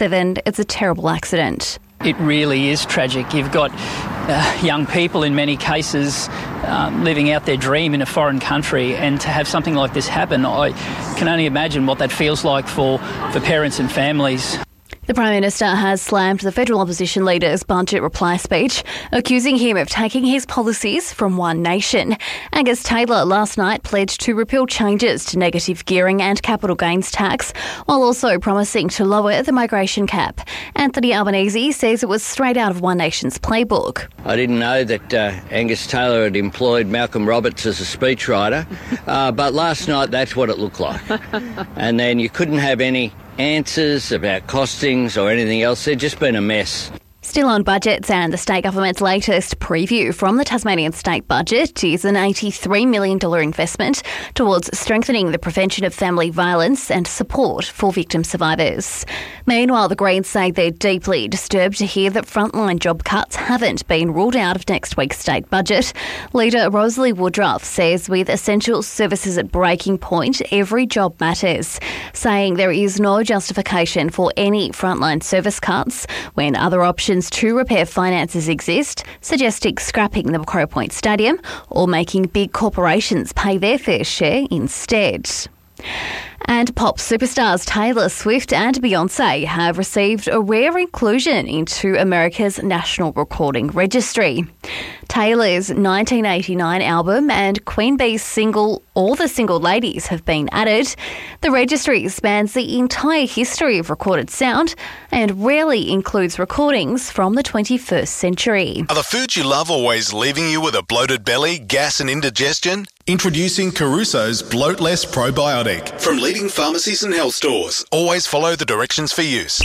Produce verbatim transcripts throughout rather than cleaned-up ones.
seven. It's a terrible accident. It really is tragic. You've got uh, young people in many cases um, living out their dream in a foreign country, and to have something like this happen, I can only imagine what that feels like for, for parents and families. The Prime Minister has slammed the federal opposition leader's budget reply speech, accusing him of taking his policies from one nation. Angus Taylor last night pledged to repeal changes to negative gearing and capital gains tax, while also promising to lower the migration cap. Anthony Albanese says it was straight out of One Nation's playbook. I didn't know that uh, Angus Taylor had employed Malcolm Roberts as a speechwriter, uh, but last night that's what it looked like. And then you couldn't have any answers about costings or anything else. They've just been a mess. Still on budgets, and the state government's latest preview from the Tasmanian state budget is an eighty-three million dollars investment towards strengthening the prevention of family violence and support for victim survivors. Meanwhile, the Greens say they're deeply disturbed to hear that frontline job cuts haven't been ruled out of next week's state budget. Leader Rosalie Woodruff says with essential services at breaking point, every job matters, saying there is no justification for any frontline service cuts when other options to repair finances exist, suggesting scrapping the Macquarie Point Stadium or making big corporations pay their fair share instead. And pop superstars Taylor Swift and Beyonce have received a rare inclusion into America's National Recording Registry. Taylor's nineteen eighty-nine album and Queen Bee's single All the Single Ladies have been added. The registry spans the entire history of recorded sound and rarely includes recordings from the twenty-first century. Are the foods you love always leaving you with a bloated belly, gas and indigestion? Introducing Caruso's Bloat Less Probiotic from leading pharmacies and health stores. Always follow the directions for use.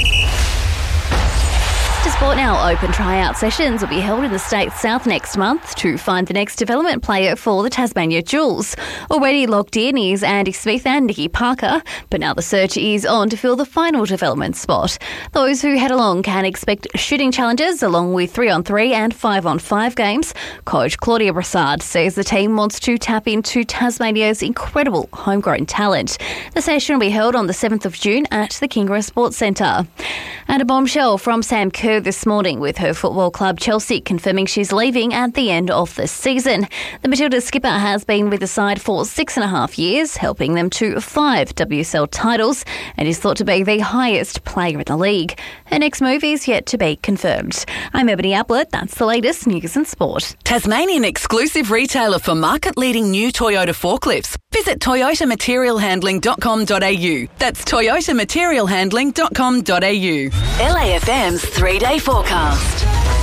To sport now, open tryout sessions will be held in the state's south next month to find the next development player for the Tasmania Jewels. Already locked in is Andy Smith and Nikki Parker, but now the search is on to fill the final development spot. Those who head along can expect shooting challenges along with three on three and five on five games. Coach Claudia Brassard says the team wants to tap into Tasmania's incredible homegrown talent. The session will be held on the seventh of June at the Kingra Sports Centre. And a bombshell from Sam Kerr this morning with her football club Chelsea confirming she's leaving at the end of the season. The Matilda skipper has been with the side for six and a half years, helping them to five W S L titles, and is thought to be the highest player in the league. Her next move is yet to be confirmed. I'm Ebony Ablett. That's the latest news and sport. Tasmanian exclusive retailer for market-leading new Toyota forklifts. Visit toyota material handling dot com dot a u. That's toyota material handling dot com dot a u. L A F M's three-day forecast.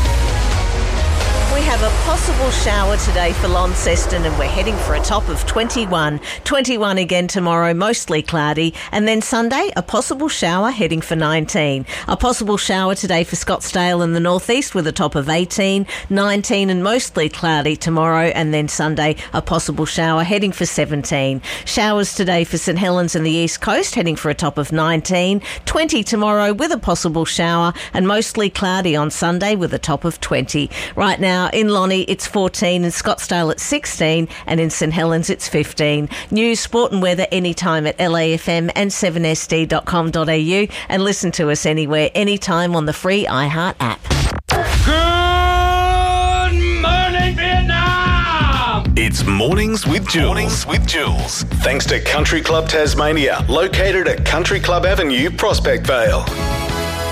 We have a possible shower today for Launceston, and we're heading for a top of twenty-one. twenty-one again tomorrow, mostly cloudy. And then Sunday, a possible shower heading for nineteen. A possible shower today for Scottsdale in the northeast with a top of eighteen. nineteen and mostly cloudy tomorrow. And then Sunday, a possible shower heading for seventeen. Showers today for St Helens and the east coast heading for a top of nineteen. twenty tomorrow with a possible shower, and mostly cloudy on Sunday with a top of twenty. Right now, in Lonnie, it's fourteen, in Scottsdale it's sixteen, and in St Helens it's fifteen. News, sport and weather anytime at L A F M and seven S D dot com dot a u, and listen to us anywhere, anytime on the free iHeart app. Good morning, Vietnam! It's Mornings with Jules. Mornings with Jules. Thanks to Country Club Tasmania, located at Country Club Avenue, Prospect Vale.